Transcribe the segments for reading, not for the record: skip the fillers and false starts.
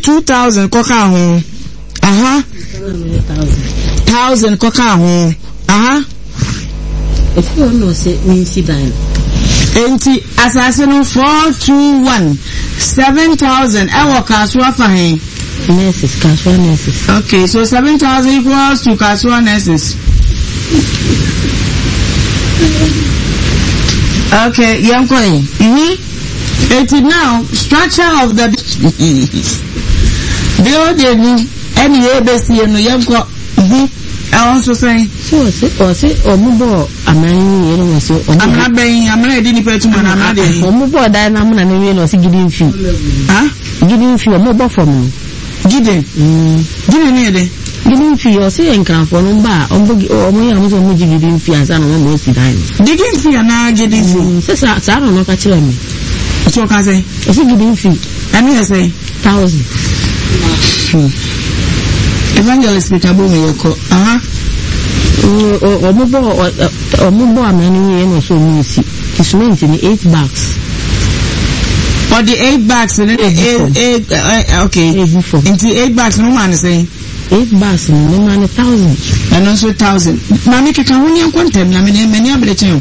2,000 koka ho. 1,000 koka ho. If you know say means dine. Enti assassin 421 7,000 ewo kaswa for him. Nurses, casual nurses. Okay, so 7,000 equals to casual nurses. Okay, Yankoi. It is now structure of the building. Any ABC and Yanko. I also say, or Mubo, I'm not being, I'm ready to pay to my mother. Mubo, Diamond and was giving fee. Giving fee, Mubo for me. Giving fee, or saying, come for Numba, or my arms on giving fee as I don't know most time. Digging fee and now getting fee. Says I don't know what you mean. It's what I say. Is it giving fee? I mean, I say 1,000. Evangelist Petabumi Yoko. Or Mubo, I'm any so music. It's meant in 8 bags. Or the 8 bags, and okay. Into 8 bags, no man is saying 8 bags, no man 1,000. And also 1,000. Mammy can quantum, many of the two.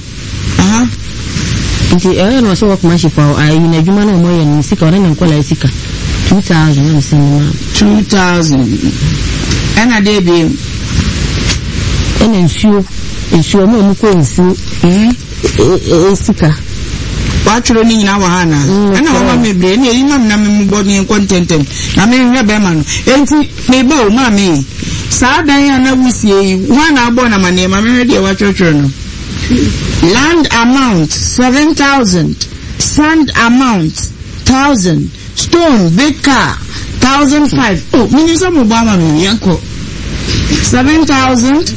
Into air was a workmanship for I in a human or more and sick or any color sicker. 2,000 and 2,000. And a day being. And ensure more coins, sicker. What's running in our Hana? And our mammy, you know, body and content. I mean, Rebelman. Ain't maybe, mammy. Sad Diana will see one abona my name. I'm ready to watch your journal. Land amount 7,000. Sand amount 1,000. Stone, big car 1,005. Oh, meaning some Obama, Yanko. 7,000.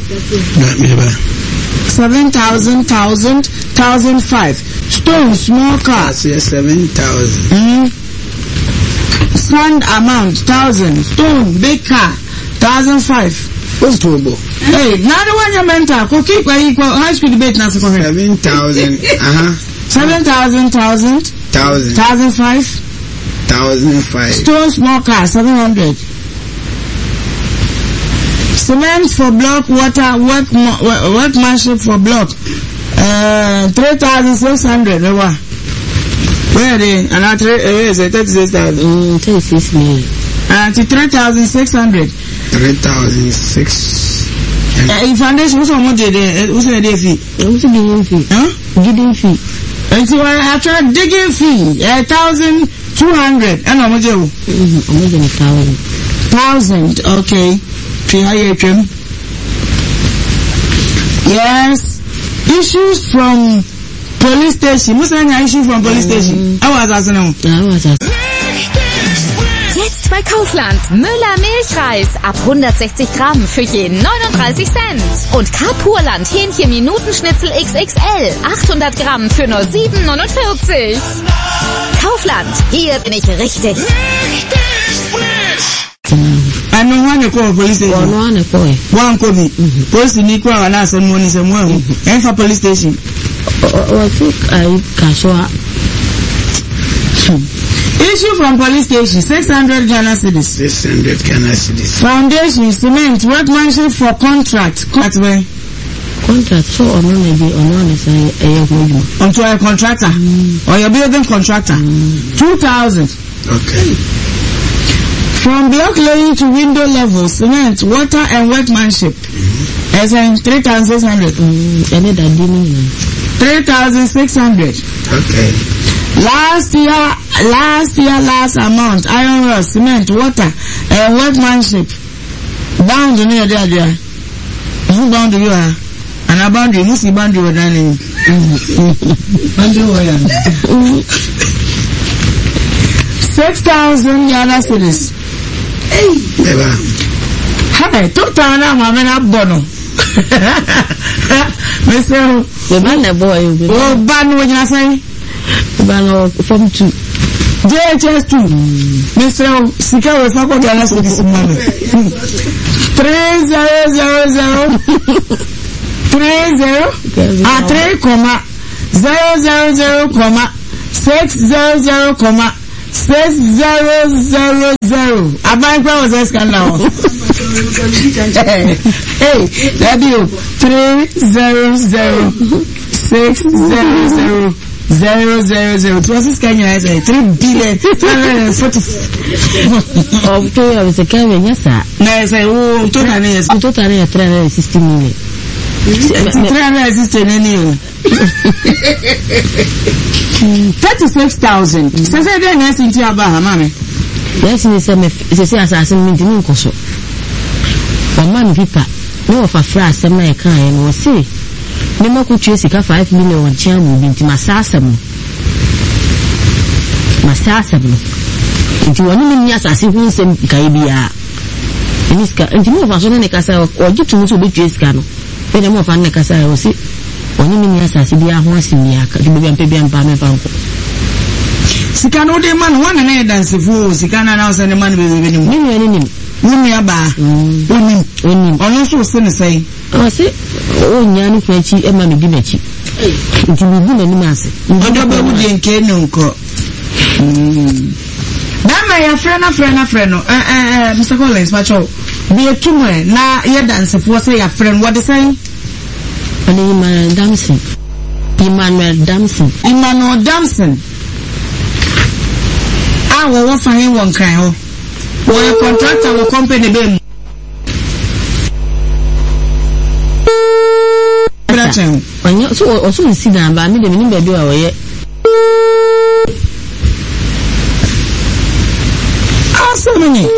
7,000, 1,005. Stone, small car. 7,000. Sand amount 1,000. Stone, big car 1,005. What's trouble? Hey, now the one you mental. Cookie, equal high school debate now. 7,000. 7,000, 1,000. 1,005. 1,005. Stone, small car 700. Cement for block, water, workmanship for block. 3,600. Where are they? And 36,000. 36 million. To 3,600. 3,600. Foundation, what's on there? What's the fee? What's the giving fee? Giving fee. And so I try digging fee. 1,200. And how much? 1,000. Okay. Yes. Issues from police station. What's the issue from police station? I was asking. Jetzt bei Kaufland. Müller Milchreis ab 160 Gramm für je 39 Cent. Und Carpurland Hähnchen Minutenschnitzel XXL 800 Gramm für nur 7,49. Kaufland. Hier bin ich richtig. I know one call police station. One call me. Police need to have an some money somewhere. And for police station. Issue from police station 600 Ghana cedis. 600 Ghana cedis. Foundation cement workmanship for contract. Contract so or no maybe or no is onto a contractor or your building contractor. 2,000. Okay. From block laying to window level, cement, water and workmanship. As in 3,600. 3,600. Okay. Last amount, iron rod, cement, water and workmanship. Bound near there. Who bound you are? And a boundary, you see boundary with any. Boundary 6,000 Ghana cedis. Hey, total now, my man, up bono. Mr. The man, boy, oh, ban what you say? Ban from 2. JHS 2. Mr. Sika will fuck with Ghana cedis. 3000 3 comma 000 comma 600 comma 6000. Aban kwa was scan now. Hey, that be 300,600,000. To us can you say 3 billion 340 of 2 years ago, yes, sir. No, say, oh, totally 360 million. 360 million. 36,000. So say then yes into Abaha, mommy. Yes, it's a assassin meeting Koso. One man people, no of a flash, and my kind was say. Nemo could chase 5 million chairman into Massasam. Into 1 million years as if we send Kaibia. And this car, and you move as on a casa or get to be Jescano. Then I'm off on the casa, I will see. 1 million years as if you are once in Yaka, you will be and Pame Banco. Sikano de man, one and a dance of fools, Sikana house and the man will be winning. Aba. Winning. Also, son say. I say, oh, Yanni Fetchy, and Mammy Dimechi. It will be any mass. Double Kenunko. Now, my friend, Mr. Collins, Macho. Be a tumor, now, your dance of what's your friend, what is saying? Emmanuel Damson. I will offer him one cry. Well, a contractor will company them. So, also, sit down by me, the minimum do our yet. So many.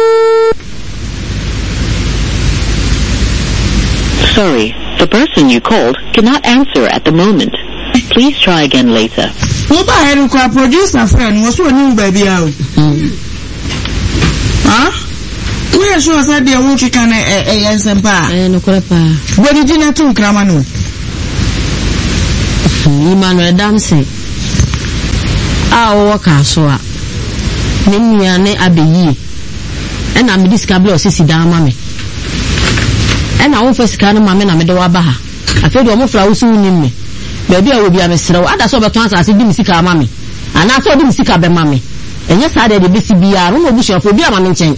Sorry, the person you called cannot answer at the moment. Please try again later. What I had to produce a friend was one new baby out. Huh? We are sure that they are working on a sempa. No crapa. What did you not do, Cramano? Emmanuel Damsey. Our worker, so. Nimiane Abeyi. And I'm discovered Sissy down, mammy. And I won't first kind of mammy, I'm a doabaha. I feel almost flowers soon in me. Baby, I will be a mister. I saw the chance I said, Dimisica, mammy. And I saw Dimisica, be mammy. And yes, I did the BCBR, no bush of Obia managing.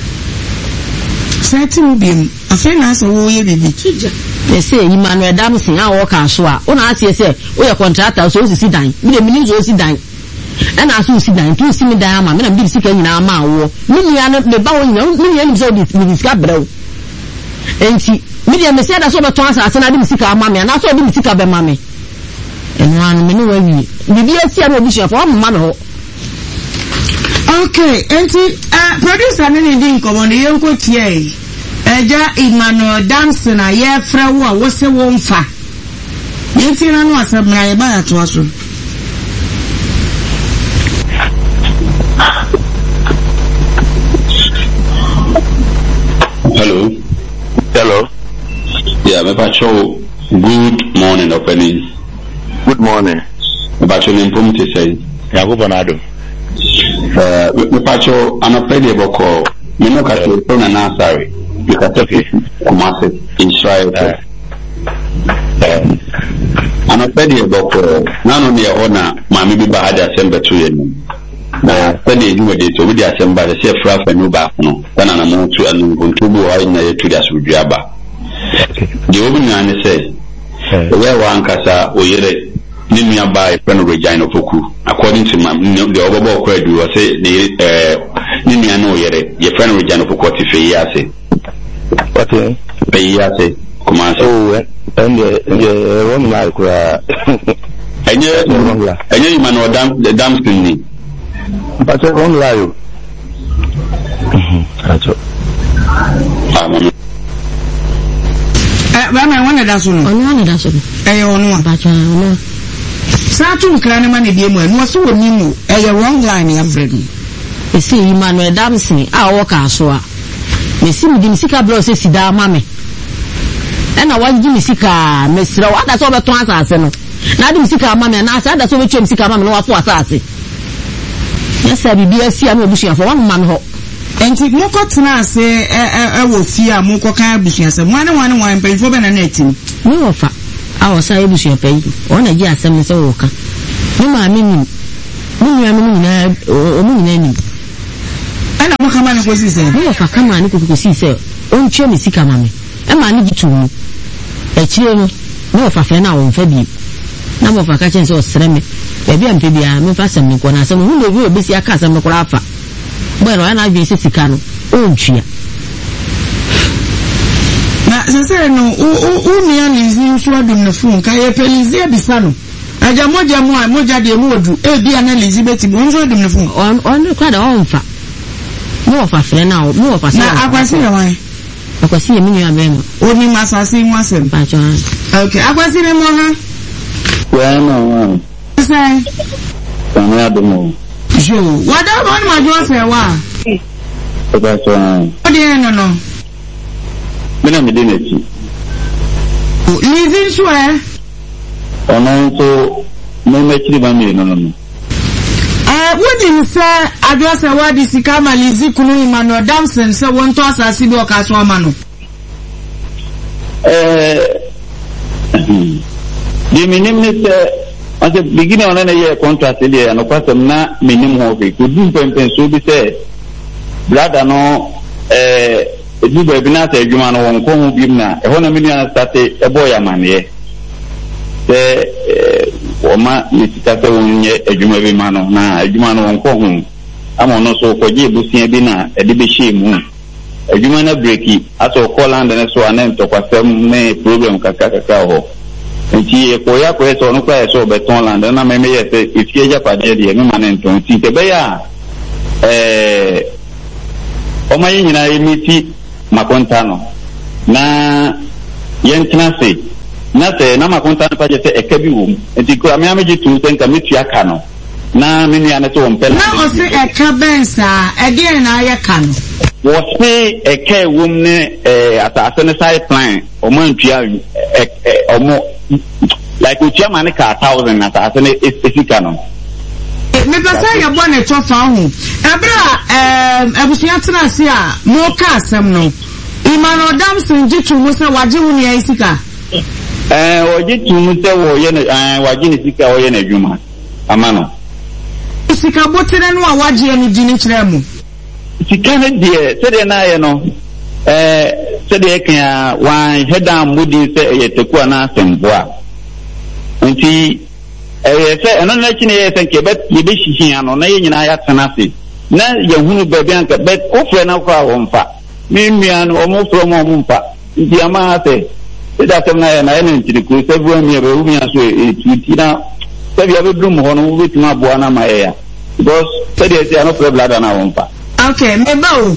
Certain beam, a friend has a way, baby. They say, Emmanuel Damsey, I walk and swear. On I say, we are contractors, so sit down. We the minister sit down. And I saw sit down, to see me down, mammy, and be sick in our mouth. Million, the bowing, millions of this with his cabro. And she, Million said, I saw the chance I said, I didn't see our mammy, and I saw him sick of mammy. And 1 minute, maybe I see a bishop for one man. Okay, and producer anything come on the Yoko Tie. Eja Emmanuel Damson, a year from what was a warm fa. Yentin and was a Braya to us. Hello. Yeah, my patrol. Good morning, opening. Good morning. My patrol in Pumti say. Yago Bonado. My patrol, I'm a pretty boko. Me no kato from an answer. You can take it. Kumasi in Israel. I'm a pretty boko. None of your owner, my maybe Bahadi Assembly to you. When you do it, with the assembly, the safe rough and no back, no. Then I'm going to Buntubu or in the two days with Jabba. The woman say, where one Casa or Yere, Nimia by Pen Regina Fuku, according to my the overall credit, you say the Nimia no Yere, your friend Regina Fuku, if he say. What Pay say, Command. Oh, and the wrong like, and you man or the damn thing. But I won't lie. That's all. I wanted us on one. I own one. But Saturn Clan money, dear man, was so new. A wrong line, I'm ready. You see, Emmanuel Damsey, our worker, so. You see, Dimisica blows his down, mammy. And I want Dimisica, Miss Row, that's all the trans I said. Now, Dimisica, mammy, and I said that's what Dimisica, mammy, no, for assassin. Yes, I will be a sea bushing for 1 month. And if Moko Tana say, I will see a Moko Kaya bushing, and 1 pay for Benanetin. No offer. I was say bushing pay. 1 year, 7 years old. No, I mean, Munya Muna, Omunani. And I'm coming to see, No, if I come and could see, sir, own chimney, see, come on. And I need to me. A chill, no, if I fell now on Fabi. Number of catchings or ceramic. Baby and baby, I'm a person, when I said, who will be a cousin of Rafa. Well, I visit Sicano. Oh, cheer. Na sasa no unia lizi swadu na phone ka ye pelizi ebisano aja moja de modu e bia na Elizabeth mo swadu na phone on kwada onfa no of afre now no of afre na akwasi na wan akwasi e minu abema oni masasi nwasem pa cho okay akwasi ne mo ha Well, say I don't know. jo wada mo ma jo say wa That's why. odi no Mina medineti. lizi sure Ono no mechiri ba mi no. wodi nsa adwasa wadi sika malizi kunu Emmanuel Damson se won to asasi bi okaso amano The minimum at the beginning of the year contract there and of course na minimum of it could do so be say brother no do be na say adwuma no won ko hu bi na e hono million start e boy amane o ma nisika se won ye adwuma bi ma no na adwuma no won ko hu ama no so ko je busia bi na e de be shemu adwuma na breaki aso call land na so anen to kwasem ne problem kaka ho nti e ko ya ko so no kwa so beton land na me ye se ifie ja pade de me manen to nti ke be ya o ma nyina emiti makonta no na yentina se na se na makonta pa je se ekabi wo nti ko amia meji tu se nka metu aka no na me nua ne so mpela na o se ekabensa e de na ya ka no wo se eke wo ne atase ne side plan o man tua o mo like we chairman ka 1000 na atase ne esika no me pesa ya bo ne tofa ho ebra abusia trase a mo ka asem no Emmanuel Damson jitu mo se waje wo ne isika ojitu mu se wo ye na waje ne sika wo ye na adwuma amano sika botere no a waje ni di ni kire mu sika ne de se de na ye no se de kan wan hedan mudi se ye teku na asemboa nti se eno na chine ye se ke bet ye be hihia no na ye nyina ya tenase na ye hunu baabi anka bet ofre na kwa wonfa mi nua no omo fro mo mpa nti ama se da tem na ye na ye ntiri ku se bu ami be umi aso etuti na se bia be dum ho no wo betuma boa na ma ye ya because se de se no problem na wonfa okay me ba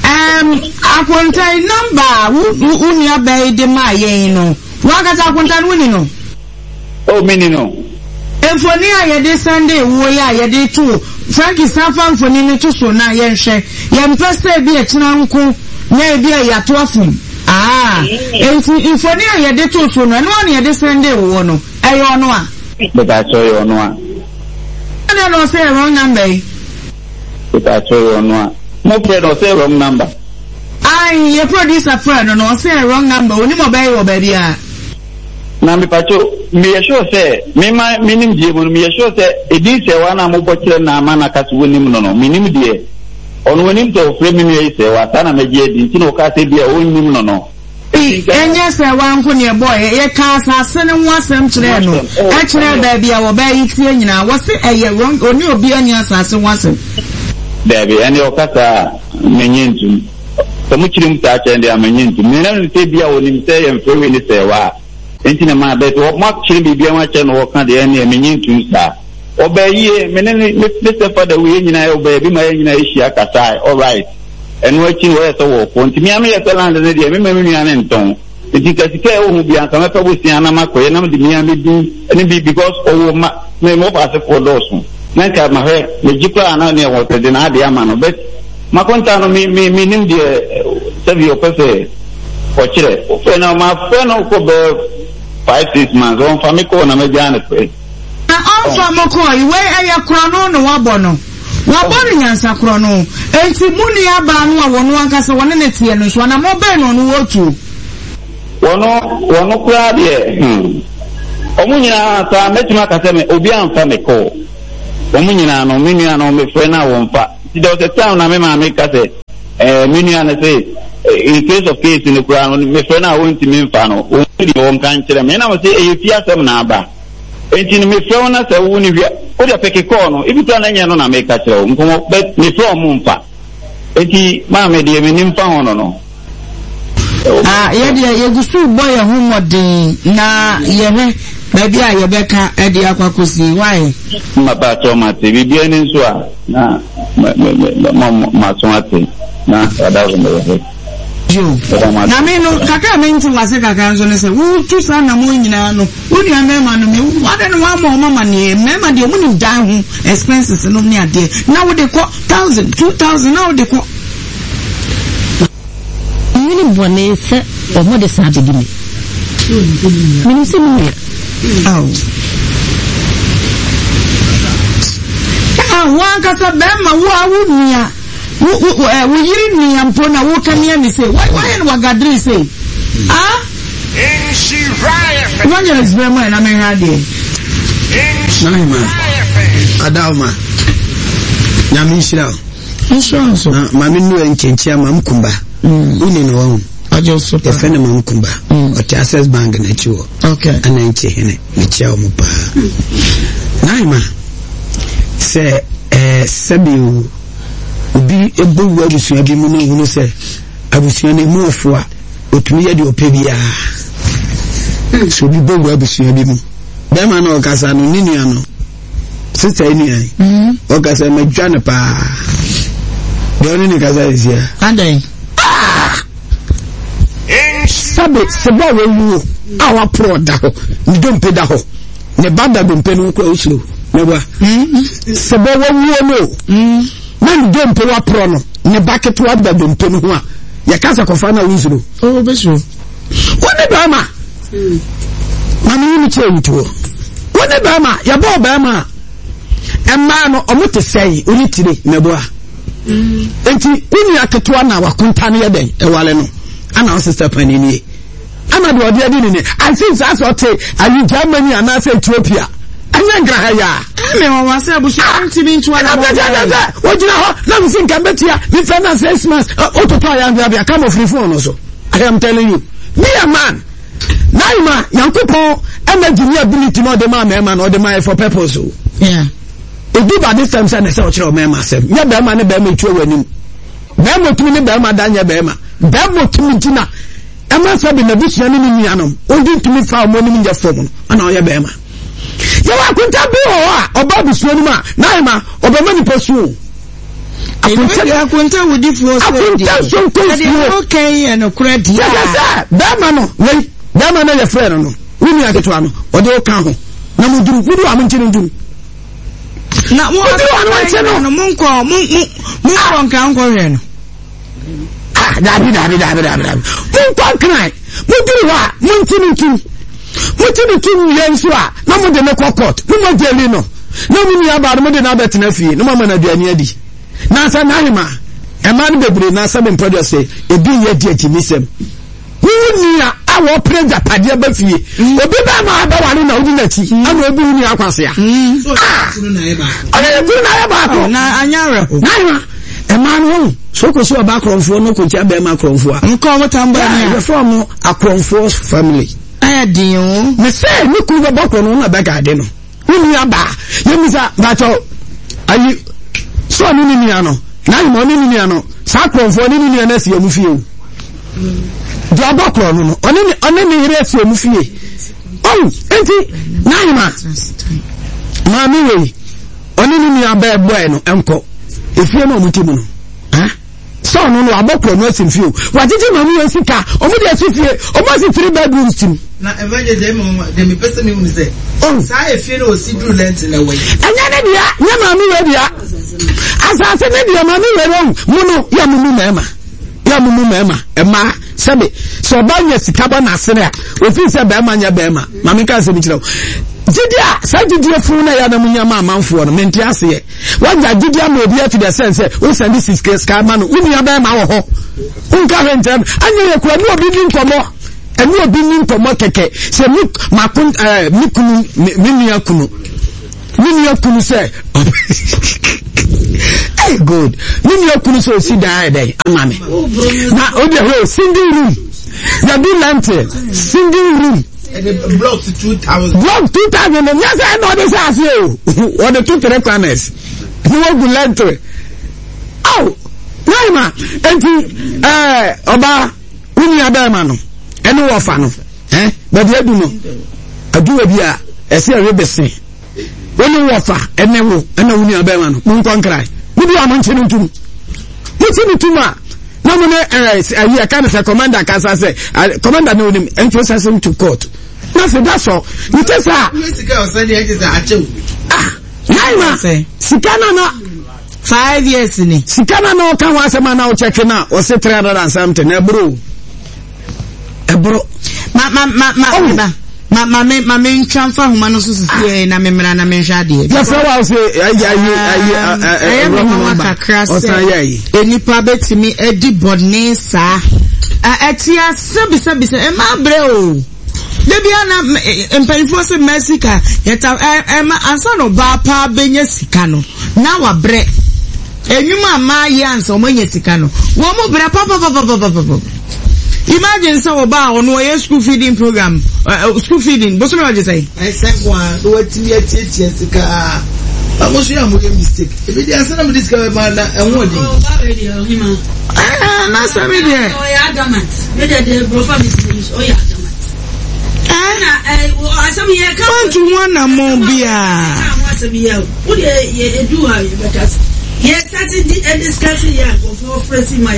akontai number uni abai de ma ye no wakata akontai woni no oh mini no Enfoni a yede Sunday wo ya yede tu Frankie Safa mfoni ni tu so na ye nhwe ye mpese bi e kina nko na bi e yato afum enti enfoni a yede tu so no na yede Sunday wo no eyo no a beta so yo no a na no say wrong number beta so yo no a mo pre no say wrong number ye producer friend no say wrong number oni mo bai wo ba dia na mi pacho mi sure say minim die mo mi sure say edin se wa na mo bokire na ama na kaso wonim no minim die ono wonim to frame mi se wa ta na meje edin ti no ka se bia wonim no enye se wa nko ne boy ye ka asase ne ho asem kire no e kire ba bia wo ba yi tie nyina wo se eye wrong oni obi ani asase ho asem Debbie ani okata menyintu to mu kire mu ta cha ndi amenyintu me na se bia wonim se ye mfewe ni se wa enti na ma bet wo ma kire bibia wa che no wo ka de ene amenyintu sa obaye menene Mr. Father we nyina obaye bi ma nyina ishi akata all right enu achi wo so wo ko ntimi ame ye land ne de me nua ne nton enti kasika wo hu bia nka me pa bo sia na makoye na me de mia me du ene bi because owo ma me mo pa se for dosu na ka ma he me jikwa na ne wo te de na de ama no bet makonta no mi nim de sabi o pese o chire o fe na ma fe no ko be 5-6 months on fa me ko na me jana pe na onfa moko iwe aya krono no wabono waboni nyansa krono enti muni aba no wono ankasa wona ne tie no so na mo be no no wotu wono kura de omunyina ta metima ka se me obi anfa me ko omunyina no menua no me friend na wonfa there was a time na me ma make say menua na say in case of case in the ground me friend na won't me mfa no o di won kan kire me na mo say e fi asem na aba enti me friend na say wo ni hia o de peke call no ibi to na nya no na make kire o nkomo but me friend mo mfa enti ma me de me ni mfa hono no ye gusu boy hu modin na ye baby a ye beka e de akwakosi why ma ba to ma te bi bi ni so a na ma so ate na ada zo me na me no kaka me nti wase kaka nso ne se wo tu sa na mo nyina no wo nua mema no me wada no wa mama ne mema de mo ni dan ho expenses no ni ade na wo de ko 1000 2000 na wo de ko mini bone se o mo de sa be di mi mini se mi wa kasa be ma wo awu nia wo yiri ni ampo na wo kamia mi say why no wagadri say in Shiraya wanya is very much na me hade naima adalma nyami shira insurance ma me nu enkenchia ma mkumba uni no wa ajo so e fene ma mkumba o access bank na chiwo okay ana enche hene me chia o mupa naima se sabiu obi ebu abusua bi mu no hunu se abusua ne mu ofua otumi ye de opebia so bi bu abusua bi mu be ma na okasa no ninua no sister ni ai okasa madwa ne pa de oni ni kasa isia andai sabe sebo wewu awa pro da ho ni dompe da ho ne bada dompe no ko uslo ne ba sebo wewu no man dompe wa pro no ne bucket wa da dompe no ho a ya kasa ko fa na uslo o beso woni ba ma mami ni che wuto woni ba ma ya bo ba ma emma no omote sei oni tire ne bo a enti kuni aketo na wakunta ne yeden e wale no ana sister panini ana do odi adi ni I think that's what ayi Germany and say Ethiopia anya ngra ya me wa se abusu anti bi ntwa na wojina ho na mi think ambetia mi finance 6 months ototo ya ndia come free phone so I am telling you me a man naima yankopo energy ni ability no de man no de man for purpose yeah it do by this time say na say o chiro me ma sem ya be ma ne be ma tuo wanim be ma tumi ne be ma danya be ma be ma tumi tina e ma so be na busua ne ni anom o di tumi fa mo ni nja fom ana o ya be ma ya wa kunta bi o a oba busua ni ma na ma oba ma ni posu akunta wudi fo so akunta so ko okay and credit ya be ma no we be ma na ya friend no wini aketo ano o de o kan ho na mo duru wudu am ntini duru na mo no munko nka nko hwe no dabi munko kran mudiri wa muntini kin yensu a na mo de ne court mo jeli no na mo ni aba mo de na betina fie no mama na duani adi na sa na hima e man bebre na sa be produce say e bi ye di agimisem ni a awo preja pade ba fie obi ba ma aba wale na odi na ti ana obi ni akwase a na anyare na hima e man ho so ko so ba kronfo no ko tia be ma kronfo a nko mo tamba ni a from akronfo family aya din o me say ni ku ba ko no na ba ga de no ni aba ye mi sa ba to ayi so ni ano na mo ni ano sa kronfo ni na si amu fie o do abakro no oni ni hire si amu fie enti na ma mi we oni ni aba boy no enko efie no mutimu no so no abakro no asim fie wa titi ma mi sika o mu de asifie o ma si 3 bedrooms tim na evangelist de me pese mi unu se sa efie no osidru lent na we anya ne dia nya ma mi we dia asase ne dia ma mi we ron mu no ya mumu mema ema sebe so ba nya sika ba na asere a ofi se ba ma nya ba ma ma me ka se mi kire jidia sa jidia fu na ya na munya ma amanfo no menti ase ye wanja jidia ma obi to the sense o send this ska ma no uni aba ma wo ho unka hentem anya ye kwa ni obi ni nkomo eni obi ni nkomo keke se mi makun mi kunu mi nua kunu Mini okunu say. Hey, good. Mini okunu so si da day. Amame. Na ode single room. Ya be lante. Single room. Block 2,000. Block 2,000. Yes, I know this as you. What the two requirements. You want to lante. Oh. Naima. Enti oba uni abema no. Eno wofa no. But you do no. Adu e bia ese rebese. Woni wofa enewo ena wuni abema no. Mun konkrai. Mudu amonche no ntum. Mutini tuma. No mo I can say commander can say commander no him and process him to court. Na say that's all. You tell sir. Naima. Sikana no 5 years ni. Sikana no kan wa sema na o check na o say 300 and something ebro. Ma me transfer huma no so sie na me mra na me hwa de. Ya fa wa say enipa betimi edi bodne sa. Etia sabisa e ma bre o. Debia na empanifo se Mexica yeta ma ansa no ba pa benye sika no. Na wa bre. Enyuma ma yanso mo nye sika no. Wo mo bre pa. Imagine so ba on a school feeding program. School feeding. What's what you say? I said one. What you sika. I must say I'm a mistake. If they are saying this guy man and what? Na sabi there. Oh yeah, adamant. The profile is oh yeah, adamant. Some here come to one more beer. What do because yes, that's it. Discussing here for pressing my.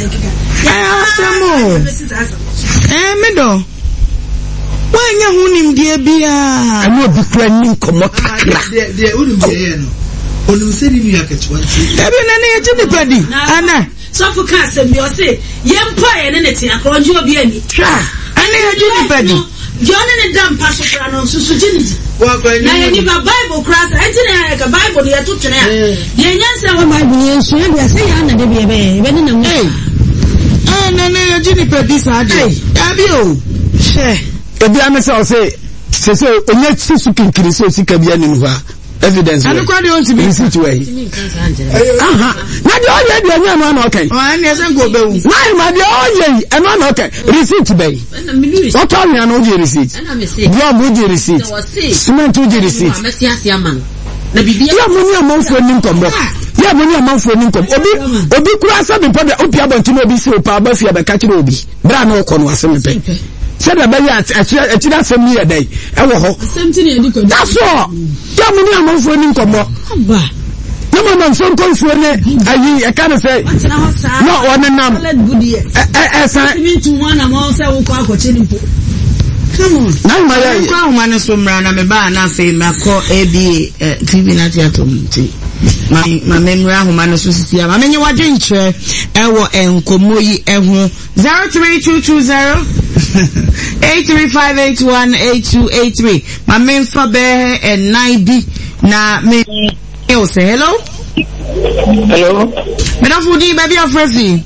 Medo. Why you hunim dia bia? I know be planning komokakra. They wouldn't be here no. Onu se ni ya ketwanti. Ebe na na ye ni padi. Ana. So for cast me o say, yempa ye ne neti akronje obi ani. Ana ye ni padi. John ne dam paso kra no susu jini. Na ye ni Bible class, enti na ka Bible ye to twene a. Ye nyansa wa Bible ye so ye bia say ya na de bia be na mu. Na ye jini padi sa de. Abi o. She. Ebi amesa o say onye susu kinkiri so sika bia ni nuwa. Evidence. And quite want to be situated. Now the only idea you know okay. Oh, and yes, go be. Now my the only and one okay. Receipt be. What all you know the receipt? You have the receipt. Cement to the receipt. You have money amount for income. You have money amount for income. Obi kura sabi pode obi abonti obi se opa abafia be ka kire obi. Bra na okọ no asem pe. Said the baby at a family a day. That's all. Yamuni among for an income. No man, some comes for I can't say, no one and none. As I mean to one among several come on. Now my crown man is from Rana Meba and I say, my call AB TV Natiatum. My memory human society. I mean, you are doing chair, Ewa and Komoyi Ehu 03220 835818283. My main Faber and 9B. Na me say hello. Hello. Madam Fudi, baby of Refi.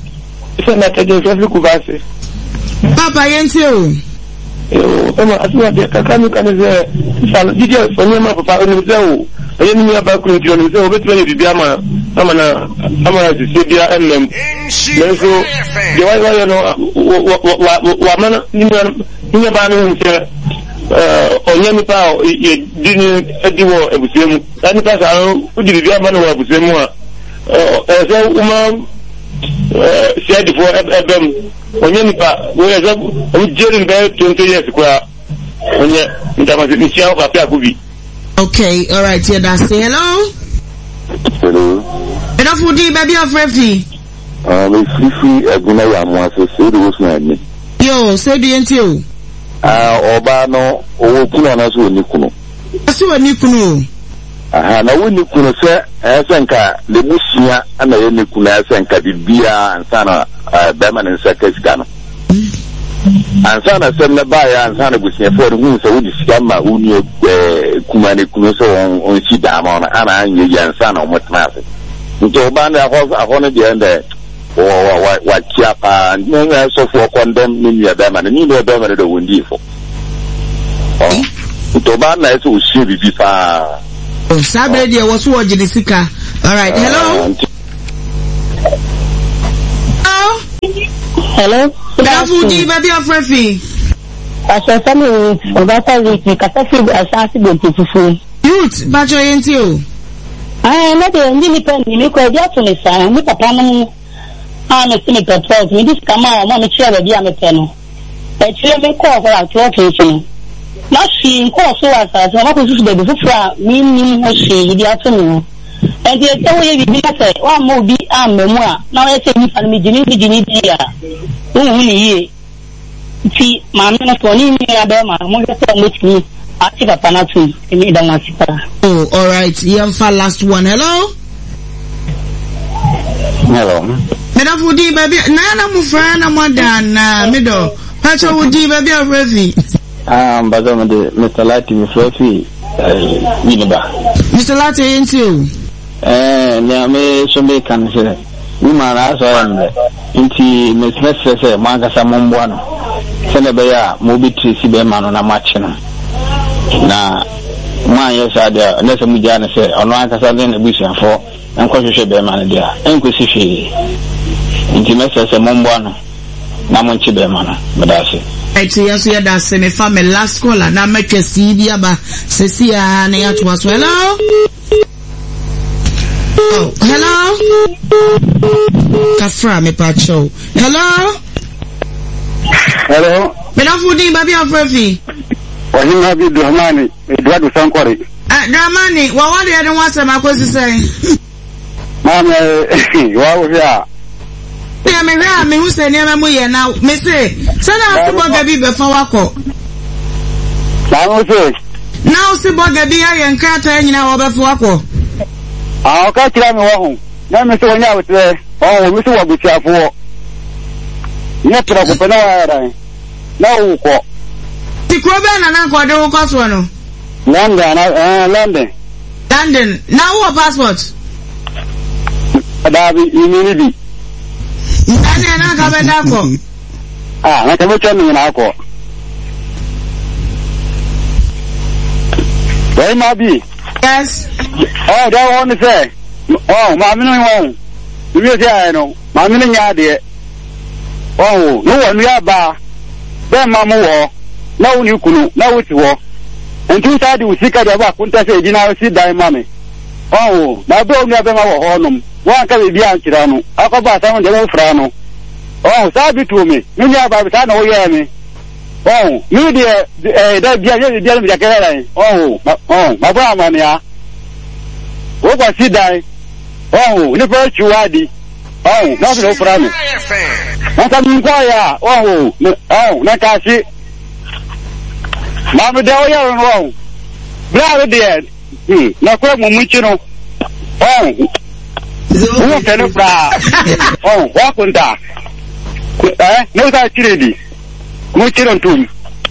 Papa Yentio. Asma de kakanu kaneze sala didia fanyama papa onimzeo ayeni ya bakuru ndio onimzeo betwe bibia ama sibia mm leso de wai no wa mana ninya ba no nse onyemi pa ye dini ediwo ebusiemu ani pa sa udi bibia ma no ebusiemu a ese uma said for ebem onye nipa we eze o jerin be 20 years kwa onye ndamazi ni sia kwa pia kubi. Okay, all right, here that's say hello. Hello. Enough foodie baby of Refi. Me fifi eguna ya mo ase se do so na ni. Yo, say bi enti o. Oba no owo kuno na so ni kuno. So ni kuno. Aha, na woni kuno se esenka le musia ana ye ni kuno esenka bibia ansana bema ne sekesika no. Ansana semna ba ya ansana gusia for hu so wodi sika ma uni kuma ne kuno so on si da ma na ana anye ya ansana omotna ase. Nto ba na ahọ de ende wa kia pa nnya so for condemn ni ya bema ne ni no bema ne do wondi fo. Nto ba na eso o shi bibi pa Oh, Saturday was watching the Sika. All right, hello. Hello. Fuji, baby of Refi. I saw something about a week. Youth, but you're into you. I am not a independent. You could get to me, sir. With a plan. I'm a cynical 12. We just come out, Mamma Chair, the Yamatano. A chairman call for our talking. Not she, call so as I was the before me, she, the afternoon. And the other way we say, one more be armed memoir. Now I say, if I'm Virginia, only see, Mamma, for me, Abema, Monster with me. Active Panatu, and you don't want to. Oh, all right. Young for last one. Hello. Hello. Madam Fudi, baby. Nana Mufana, Madame, middle. Pacha Fudi, baby of Refi. But Mr. Lati, Miss Refi, Mr. Lati, ain't you? Me, somebody can say, woman, as I am there. Inti, Miss Messer, Marcasa Mombuano. Senabaya, Mobiti, Sibeman on a matching. Na man yes ada unless mu jana say ono akasa den ebusian for enko hwehwe be man dia enko sifi intimate say mombo no na monchi be man medase eti yaso ya da se me fa me last caller na metwesi bia ba sesi ya na ya to aso. Hello. Oh, hello. Kafra me pa show. Hello. Hello. Me don't food baby of Refi. Wahim Habi Dramani, Eduardo Sankore. Dramani, what do you want some across say? Mama, wow, yeah. Yeah, me who say near me now. Me say, send out the bugger before Wako. Now, see bugger be and Carter and now before Wako. I'll catch you home. Now, Mr. Wanya was there. Oh, Mr. Wabucha for. Not to open no, the Croban and Uncle don't cost one. London. Now what passport? Dabi immunity. And I have a dako. I can tell me now. Where might be? Yes. Oh, that one to say. Oh, Mammy, you know, Mammy, oh, no one we are bar. Then Mamma. Now you could now it's war. And two sides will seek at the back, won't I say, you know, sit down, mammy. Oh, now don't never our honum. One can be beyond Tirano. I'll go back on the old Frano. Oh, sabi to me. You know about the time, oh, yeah, me. Oh, you dear, that dear, dear, oh, my brother, yeah. What was he die? Oh, never you addy. Oh, nothing no problem. Not a inquire. Oh, not I see. Mama de oya wrong. Bravo dear. Na kwa mumichino. Oh. Who can bra? Oh, wa kunta. No ta chiredi. Muchiro tum.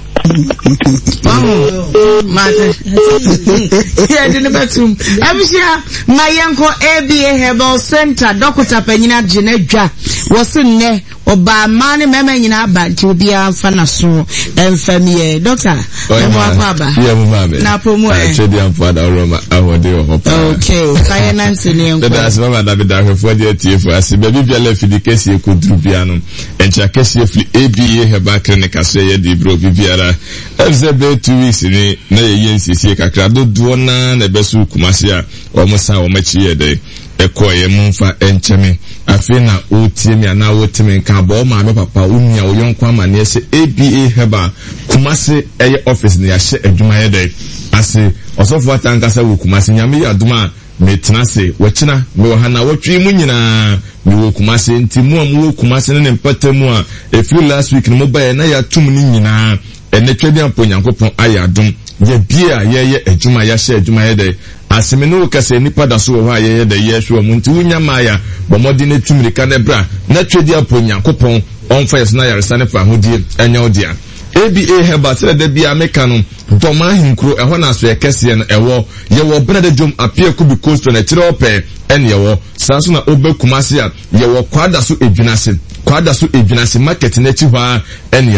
Mate. Yeah, didn't betum. Abishia, my uncle ABA Herbal Center, Dr. Penina Geneja, was in there. Oba mani meme nyina ba ti obi amfa na so emfamie doctor emo akwa na promo chedi amfa da roma awode o hopa okay finance ni enko that's mama David ahwefo de atiefo ase baby bia fidi kesi ekodru bia no encha kesi efli ABA Herbal Clinic aso ye di bro bibiara FZB 2 weeks ni na ye nsisi kakra do na besu kumase a omusa o machi ye de ekoye mumfa encheme afina otimi ana otimi nka bo ma me papa unia oyonko amane se ABA Herbal kumase eye office ne ya hye adwuma ye de ase osofo atankasa wo kumase nyame ya aduma metena se wachina me hana wotwi mu nyina me wo kumase ntimu am wo kumase ne mpatamu a efiri last week no mobile na ya tum ni nyina ene twede amponyankopon aya adum ye bia ye adwuma ya hye adwuma ye de asemeno kase nipa da so ho aye de ye hwe mu nti wunya maya bomodi na tumirika na bra na twedi aponyankopon onfa yes na yaresa ne fa hodie enya odia ABA Herbal sele de bia meka no doma hinkro eho na so ekese no ewo ye wo brede jom apia ku bi coast na kire ope ene yewo sanso na obekumase a ye wo kwada so edwinase market na chi hwa ene yewo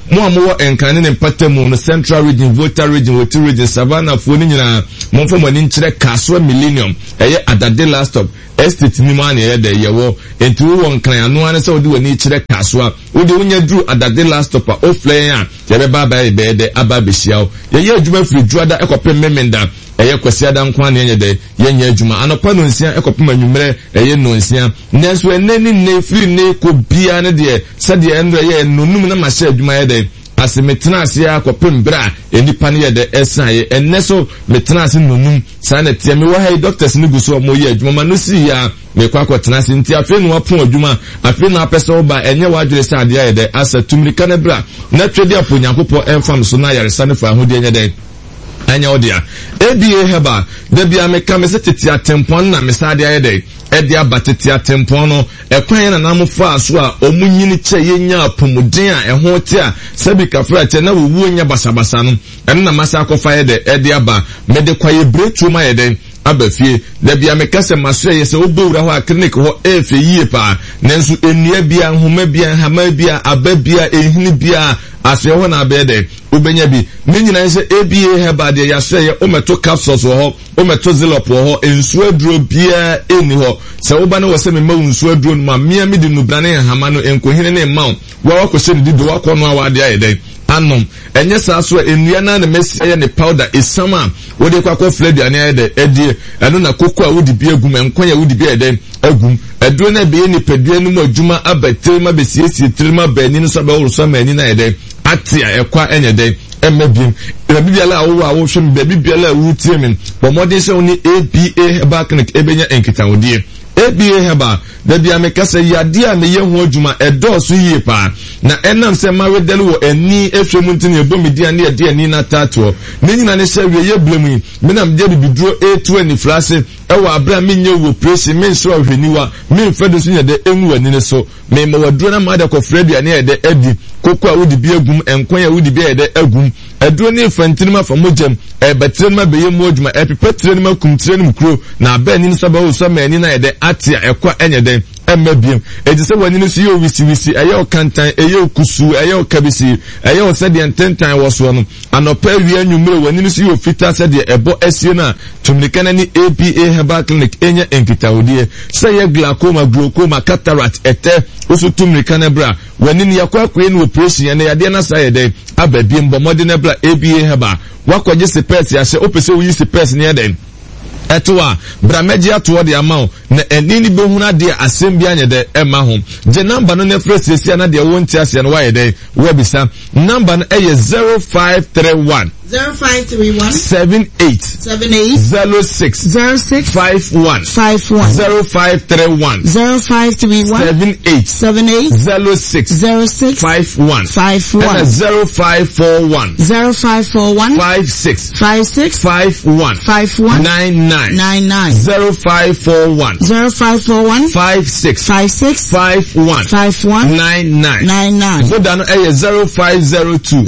mo amowo enkane ne mpatamu no Central Region, Volta Region, Woti Region, Savannah fo ni nyina mo fo mo ni nkyere Kaswa Millennium eye Adade last stop estate ni ma na ye de yewo enti wo nkran anu ane se odi wani kyere Kaswa odi wonya dru Adade last stop a oflen a ye be baba ye be de aba be hyiawo ye adwuma firi Juada ekopem memenda eye kwasi adan kwa na ye de ye nya adwuma anopa no nsia ekopem anwumere eye no nsia nanso enani ne firi ne ko bia ne de sade enre ye nonum na ma hye adwuma ye de asimetena ase akopem bra enipa ne ye de esaye enneso metena ase nonum sa na tie me wa hay doctors ni guso mo ye adwuma no si ya me kwa kwatena ase nti afi no apon adwuma afi na apese oba enye wa adwere sa ade ye de asa tumrika ne bra na twedi aponyankopɔ enfam so na yare sa ne fa ahodi enye de anya odia ABA heba da bia me ka me se tete atempon na me sa ade ye de edi abatete atempon no ekwan na namfo aso a omunyini che yenya apomuden a eho te a sabika fra che na wuwu nya basabasa no eno na masa akofa ye de edi aba me de kwaye bretu ma ye de abafie da bia me kase maso ye se obewura ho a clinic ho efe yie pa nanso enua bia nhoma bia hama bia aba bia ehini bia ase ho na abede ubenya bi me nyina nse ABA heba de ya se ye ometo capsules ho ometo zilop ho ensu aduro bia eni ho se oba na wose me ma ensu aduro no ma mia me di nubrane hama no enkohine ne ma wo wakose di do wakono awade ayede anom enye sa so enua na na mesi ye ne powder esama wo de kwakọ fled ane ayede edie eno na koko a wodi bi agum enkonya wodi bi ayede agum eduro na be ni pedua no mu adwuma abatirima besiesie tirima bani no so ba wo so ma ani na ayede atia ekwa enye de emebim na bibiala awo awo hwem be bibiala wutie min bo modern se oni ABA heba clinic ebenya enkitawodie ABA heba da bia me kasa yade a me ye ho adwuma edoso yie pa na enam se mawedel wo ani ehwemu ntine ebomidi ane yade ani na tato me nyina ne hye wie ye blemu me nam de bibiduro A2 ani frase ewa abra me nye wo presi me nso ahweniwa me mfedo so nyade enwu ani ne so me ma waduro na ma de ko fredi ane yade edi koko a wodi bi agum enkwan a wodi bi yade agum eduro ne fantinima fa mojem ebetirema be ye mu adwuma epepetirema kumtirema kuro na abani nso ba wo so ma ani na yade atia ekwa enye de emebiem ejise wani no siyo wisi eyo kantan eyo kusu eyo kabisi eyo sede ententan woso no anopa wi anwumre wani no siyo fita sede ebo esie na tumlikana ni ABA Herbal Clinic enya enkitawodie seye glaucoma cataract ete oso tumlikana bra wani ni yakwa no operation na yade na saye de ababiem bomode na bra ABA Herbal wakwaje sepes ya se opese wi sepes ne yade etwa brameji atwo de amount na enini behuna de asembia anye de ema ho je number no na fresh na de wonti ase no waye de webisa number no eye 0531 78 06 51 0531 78 06 51 0541 56 51 99 0541 56 51 99 Vodano eye 0502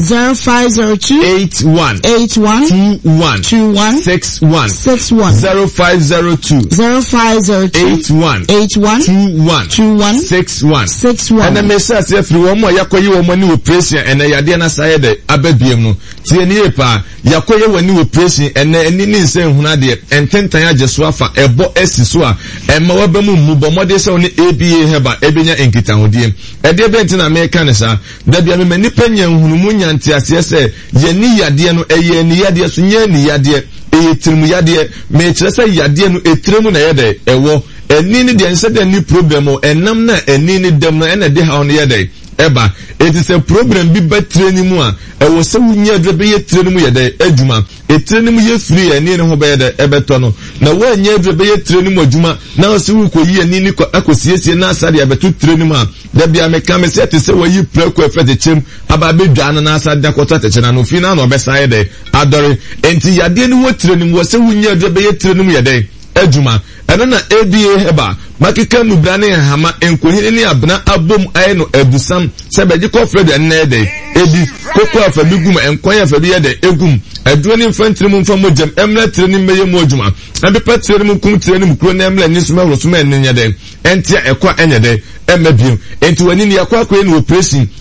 81 21 61 0502 81 21 61 and the message if you want yakoyi wo mani operation and yade na saye de ababiem no tie ni epa yakoyi wani operation and eni ni nse huna de ententan ajeso afa ebo esiso a ema wabemu mubo mode se oni ABA Herbal ebenya enkitahodie ede benti na meka ne sa da bia me mani panya hunumu nyante ase se ye ni yade no eye ni yade so nya ni yade etirimu yade me kire se yade no etirimu na yade ewo eni ni de nse de ni problem o enam na eni ni dem na ena de ha on yade eba it is a problem bi betreni mu a ewo se wunya adre be yetreni mu yede adwuma etreni mu ye free eni ne ho be yede ebeto no na wo anya adre be yetreni mu adwuma na o se wu ko yi eni ni akosiesie na asade abeto treni mu a da bia me ka me se te se wo yi preko efete chem aba bedwa na asade akota te chena no fi na no be sa yede adore enti yade ni wo treni mu wo se wunya adre be yetreni mu yede adwuma eno na ABA Herbal makika nubrane hama enkohini ni abna abom aye no abusam sebeji ko fred enede edi koko afabigum enkoya afabi yede egum aduro ni infantry mu mfam mogem emla tire ni meye mu adwuma abepa tire mu kum tire ni mu kro na emla ni suma rosuma ennya de entia ekwa enyede emabiem enti wani ni yakwa ko ni operation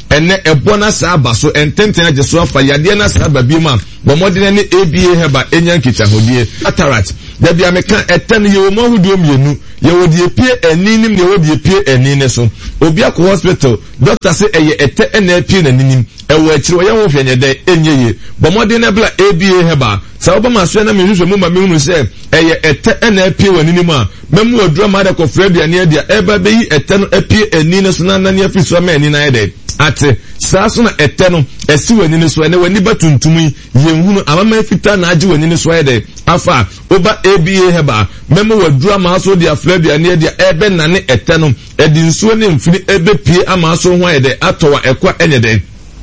ene ebona sa aba so ententen age so afa yade na sa aba bi ma bomodin ne ABA heba enya nkita hodie cataract da bia meka eten ye wo mahudo mienu ye wo die pie aninim ne wo die pie anine so obi akọ hospital doctor say eye ete ena pie na ninim ewo akiri wo ye wo hwanye de enye ye bomodin na bla ABA heba sa obama so na mehwehwe mu ma mehunu se eye ete ena pie waninim a memu odura ma de ko fredi ane dia eba be yi ete no apie anine so na ne afi so ma anina ye de ate saa so na ete no esi wani so ene wani batuntum yenhunu amama fita na age wani so ede afa oba ABA heba memo wadura ma so dia flabia ne dia ebe na ne ete no edi nsuo ne mfiri ebe pie ama so ho ede atowa ekwa enye de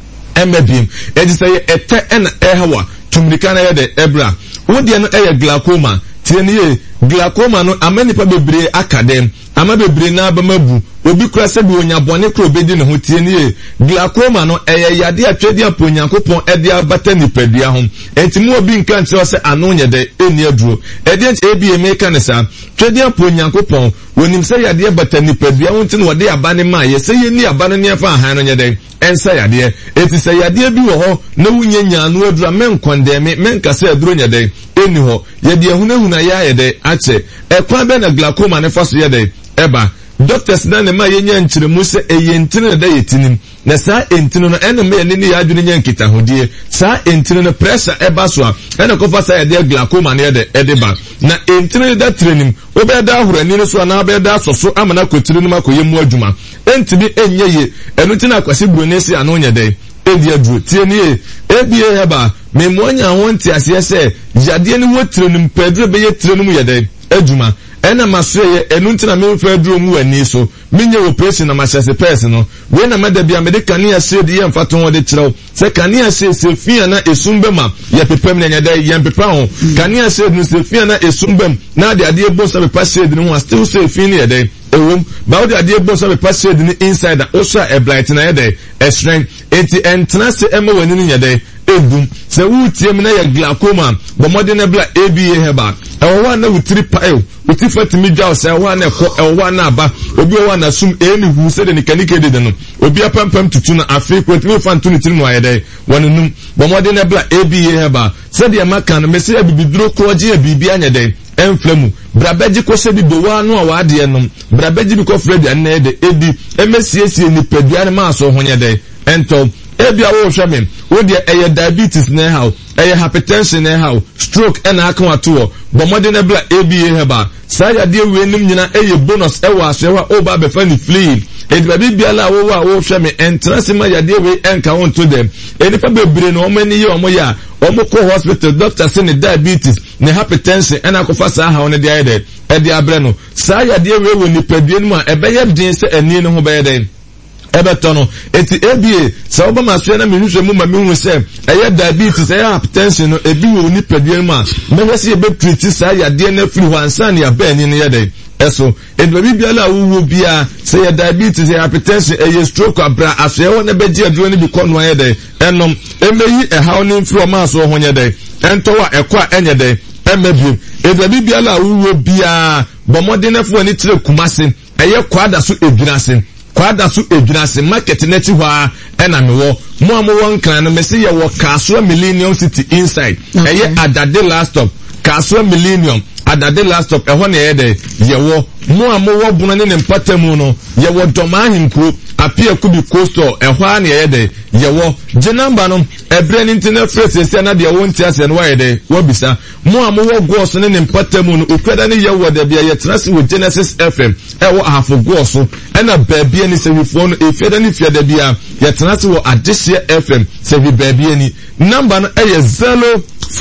emebim edi say ete ena ehawa tumrika na ede ebra wodi no eye glaucoma tienie glaucoma no amani pa bebre akadem ama bebre na abamabu obi kura se bi onyabone kura obedi ne ho tienie glaucoma no eye yade atwedi aponyankopon ede abata nipadua ho entimu obi nka nkyerɛ se ano nye de eni aduro ede ABA meka ne sa twedi aponyankopon wonim se yade abata nipadua ho nti no wode abane ma ye se ye ni abane ne fa han no nye de ensa yade eti se yade bi wo ho na wunye nyaano adura menkondeme menkase aduro nye de eni ho yade ehunahuna ya ye de ache ekwa be na glaucoma ne fa so ye de eba doctors na ne ma yenya nkyeremu se eyentine da yetinim na saa entino no ene me ne ya adwene nya nkita hodie saa entino no pressure eba so a ene ko fa saa ya de glaucoma ne de edeba na entino da trenim obeda ahorani no so na obeda asoso amana kotiri no makoyemu adwuma entibi enye ye enu tina akwase buronesi ano nya de edi aduro tie nie ABA heba me moanya wonti ase se yade ne wotrenim pedro be ye trenim ye de adwuma ena masue enu ntina me mfa aduro mu wani so menye operation na machase person no we na madabia me de kania shade ye mfato ho de kirew se kania shade se fia na esumbema ye pepem na nyada ye mpepa ho kania shade no se fia na esumbem na de ade ebo so pepa shade no still se fia ne ye de ewom ba wo de ade ebo so pepa shade ni inside that osha e bright na ye de e strength enti entina se ema wani ni nyada egum se wutie me na ye glaucoma bomode na bla ABA heba ewa na wutiri pile uti fatimi dwa se ewa na ko ewa na aba obi ewa na sum eni hu se de ni kanike de no obi apampam tutu na afi kwetimi fantu ni tiri no ayede wonunum bomode na bla ABA heba se de maka no mesi abibiduro kroje abibi anyede enflemu brabeji ko se di dowa no awade no brabeji bi ko fredi anne de edi emesiesie ni pedua ne ma so honyede ento ebia wo hweme wo de eye diabetes na how eye hypertension na how stroke na aka wato bomode na bla ABA heba sa ya de we nim nyina eye bonus ewa asewa oba be fa ni flee edba bibia la wo hweme entrance ma ya de we enka won to them enipa bebre no omani ye omo ya omo ko hospital doctor say ne diabetes ne hypertension na akofa sa ha on de ayede e de abre no sa ya de we wo ni padue no ma ebe ye din se ani no ho be den ebetono eti ABA sa obama so na mehwehwe mu ma mehu se eye diabetes eye hypertension no ebi wo ni padue ma mehwese ye be treat sa ya de na free wansan ya ba ni ne ye den eso edwa bibia la wo bia se ye diabetes ye hypertension eye stroke abra aso wo na beji aduro ni bi kono ye den enom emeyi ehaw ni free ma so ho nye den entowa ekwa enye den emebi edwa bibia la wo bia bomode na fo ni tire kumase eye kwada so edwinase kwada su edwinase market neti hwa ena mewo mo amwo nkran no mesi ye wo Kasua Millennium City inside eye adade last stop Kasua Millennium adade last stop ehwo na ye de ye wo mo amwo bunu ne mpatamu no ye wo doma ahinku apia kubi coastal ehwa na ye de ye wo je number no ebre ni internet phrase se na de wo ntiase no wa de wo bisa mo amwo go so ne mpatamu no okweda ne ye wo de bia ye trase wo Genesis FM ewo ahafo go so ena baabi ani se wifo no efiada ni fiada bia ye trase wo Adeshe FM se bi baabi ani number no eye 0541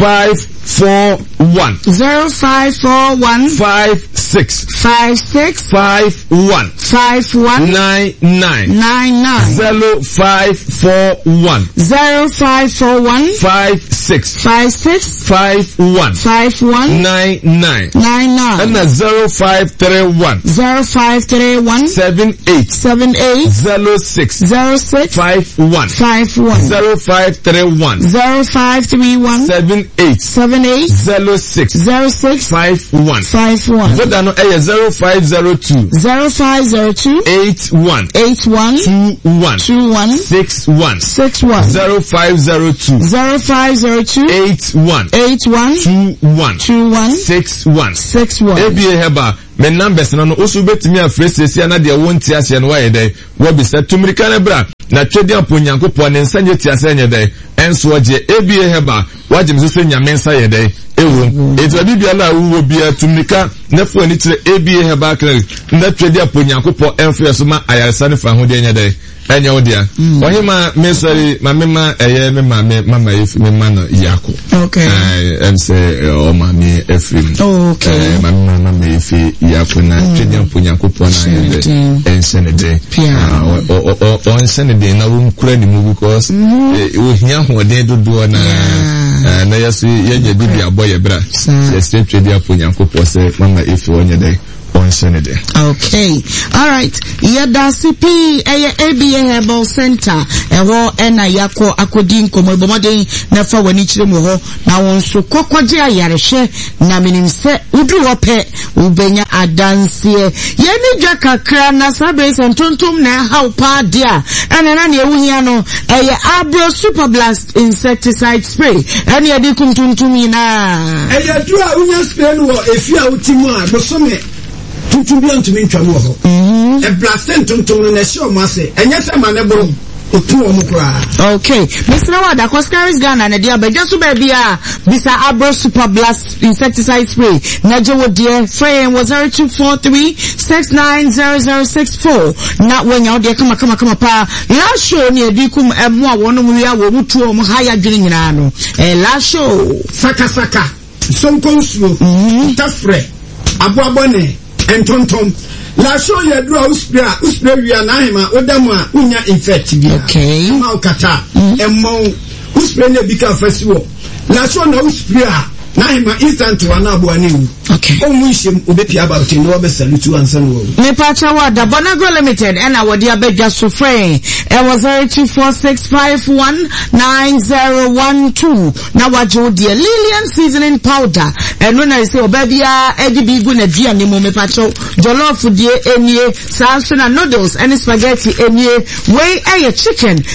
56 51 99 0541 56 51 99 and 0531 0531 78 06 51 0531 0531 78 06 51 Voda no 0502 81 21 61 0502 81 21 61 ABA heba me numbers no osu betimi afrese na de wonti ase no waye dey wo bi se tumrika na bra na twedi aponyankopɔ ne nsanye ti ase nye dey enso oje ABA heba wagem so se nyame nsa ye dey ewo etu bibia na wo bia tumrika na fu ani tire ABA heba clinic na twedi aponyankopɔ enfo so ma ayaresa ne fa ho de nye dey enya odia ohima me sorry mama eye me mama if me man yako okay em say o mama efrim okay mama me if yako na twedi aponyankopɔ na ye ensenede o ensenede na wo nkura ni mu because o hia hoden dodo na yeso ye bibi aboye bra se twedi aponyankopɔ se mama if onye dey on Sunday. Okay. All right. Yada CP ABA Herbal Center. Ewo ena yako akodin komo bomoden na fa wani chire mo ho na won so kokwaje ayareshe na minimse udu ope ubenya adansie. Yeni dwa kakra na sabe sentontom na how pa dia. Ena na ewu hia no Abro Super Blast insecticide spray. Ena yedi kumtuntum ina. Dua unya spray no efia utimu a bosome tuntumbian to me ntwa ho e blast tuntum na show mase enye se manebro otu omukra. Okay, Mr. Wada Koskaris Ghana na dia beja so ba bia bisa Abro Super Blast insecticide spray na jewo die frame was 0243 690064 na wenya de kama pa la show ni edikum emu a wono mu ya wo mutu o mu haya dwene nyina no la show saka sonkonsuo tafre aboabone entontom la show ya dura uspray wi anahima odamu a unya infect bia okay ma okata emmo uspray na bika festival la show na uspray nahima instant wana aboani okay omu ishem obepi about no obesalutu ansan wo me pacha Wada Bonago Limited and our dear bedja so frame it was 0246519012 now what you dear Lilian seasoning powder and when I say obebia edibi gu na dia ni mo me pacha jollof die enie sanso na noodles and spaghetti enie way chicken